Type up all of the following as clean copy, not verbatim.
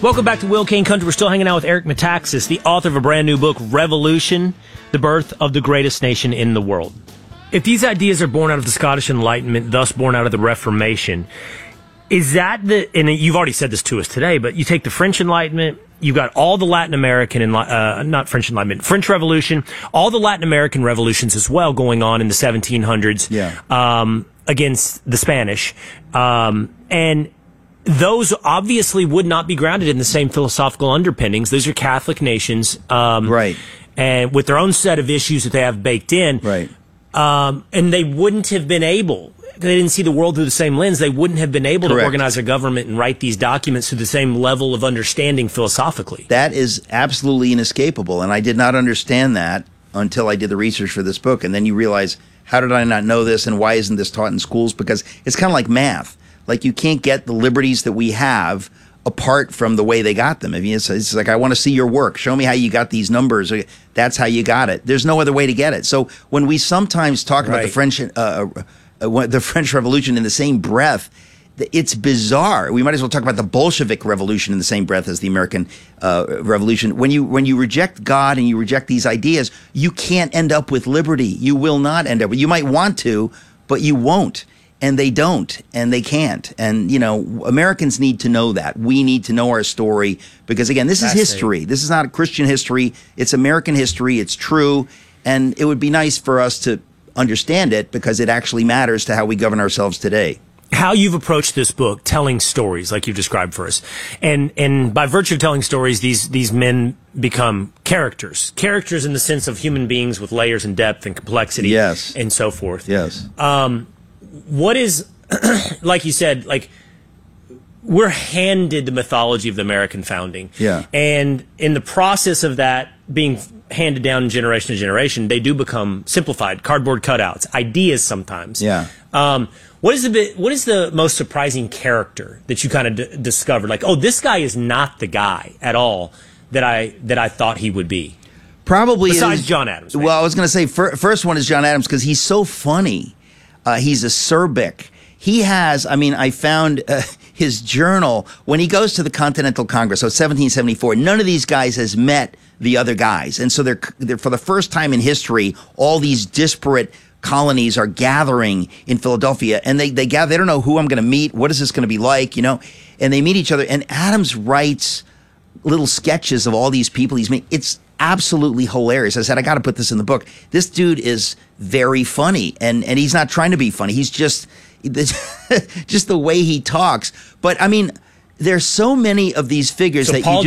Welcome back to Will Kane Country. We're still hanging out with Eric Metaxas, the author of a brand new book, Revolution, The Birth of the Greatest Nation in the World. If these ideas are born out of the Scottish Enlightenment, thus born out of the Reformation, is that and you've already said this to us today, but you take the French Enlightenment, you've got all the Latin American, not French Enlightenment, French Revolution, all the Latin American revolutions as well going on in the 1700s against the Spanish. And those obviously would not be grounded in the same philosophical underpinnings. Those are Catholic nations. Right. And with their own set of issues that they have baked in. Right. And they wouldn't have been able, they didn't see the world through the same lens, they wouldn't have been able to organize a government and write these documents to the same level of understanding philosophically. That is absolutely inescapable, and I did not understand that until I did the research for this book. And then you realize, how did I not know this, and why isn't this taught in schools? Because it's kind of like math. Like, you can't get the liberties that we have apart from the way they got them. I mean, it's like, I want to see your work. Show me how you got these numbers. That's how you got it. There's no other way to get it. So when we sometimes talk about the French Revolution in the same breath, it's bizarre. We might as well talk about the Bolshevik Revolution in the same breath as the American Revolution. When you reject God and you reject these ideas, you can't end up with liberty. You will not end up. You might want to, but you won't. And they don't, and they can't. And, you know, Americans need to know that. We need to know our story because, again, this is history. This is not Christian history. It's American history. It's true. And it would be nice for us to understand it because it actually matters to how we govern ourselves today. How you've approached this book, telling stories like you've described for us. And by virtue of telling stories, these men become characters. Characters in the sense of human beings with layers and depth and complexity. Yes. And so forth. Yes. What is, like you said, like, we're handed the mythology of the American founding. Yeah. And in the process of that being handed down generation to generation, they do become simplified, cardboard cutouts, ideas sometimes. Yeah. What is the most surprising character that you kind of discovered? Like, oh, this guy is not the guy at all that I thought he would be. Probably besides John Adams. Maybe. Well, I was going to say first one is John Adams because he's so funny. He's acerbic. He has, I mean, I found his journal when he goes to the Continental Congress, so 1774. None of these guys has met the other guys. And so they're for the first time in history, all these disparate colonies are gathering in Philadelphia. And they gather, they don't know who I'm going to meet. What is this going to be like, you know? And they meet each other. And Adams writes little sketches of all these people he's met. It's absolutely hilarious. I said, I got to put this in the book. This dude is very funny, and he's not trying to be funny. He's just the way he talks. But I mean, there's so many of these figures that Paul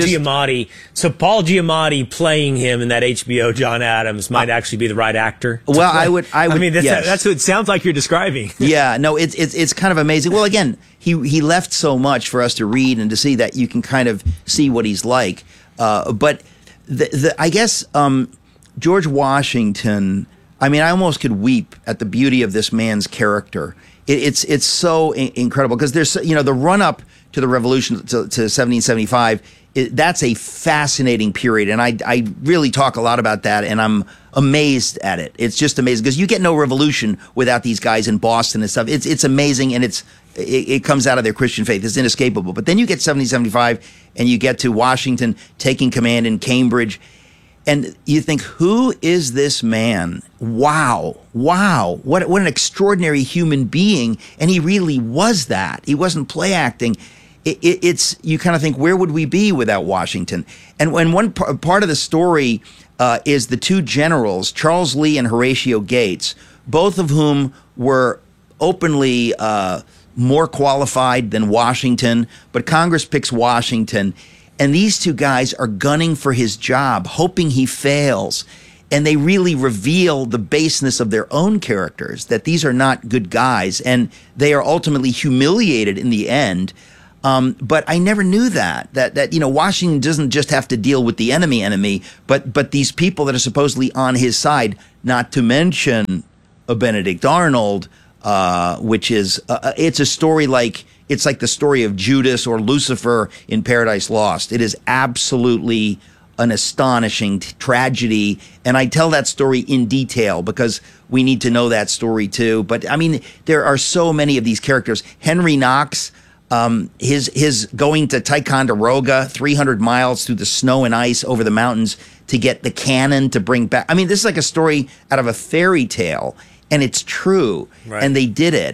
Giamatti playing him in that HBO John Adams might actually be the right actor. Well, I would. I mean, yes. That's what it sounds like you're describing. Yeah, no, it's kind of amazing. Well, again, he left so much for us to read and to see that you can kind of see what he's like. But I guess George Washington, I mean, I almost could weep at the beauty of this man's character. It's so incredible because there's, you know, the run up to the revolution to 1775. That's a fascinating period, and I really talk a lot about that, and I'm amazed at it. It's just amazing because you get no revolution without these guys in Boston and stuff. It's amazing, and it comes out of their Christian faith. It's inescapable. But then you get 1775, and you get to Washington taking command in Cambridge, and you think, who is this man? Wow, what an extraordinary human being, and he really was that. He wasn't play acting. It's you kind of think, where would we be without Washington? And when one part of the story is the two generals, Charles Lee and Horatio Gates, both of whom were openly more qualified than Washington, but Congress picks Washington, and these two guys are gunning for his job, hoping he fails. And they really reveal the baseness of their own characters, that these are not good guys, and they are ultimately humiliated in the end. But I never knew that you know, Washington doesn't just have to deal with the enemy, but these people that are supposedly on his side, not to mention Benedict Arnold, which is, it's a story it's like the story of Judas or Lucifer in Paradise Lost. It is absolutely an astonishing tragedy, and I tell that story in detail because we need to know that story too. But I mean, there are so many of these characters. Henry Knox, his going to Ticonderoga, 300 miles through the snow and ice over the mountains to get the cannon to bring back. I mean, this is like a story out of a fairy tale, and it's true. Right. And they did it.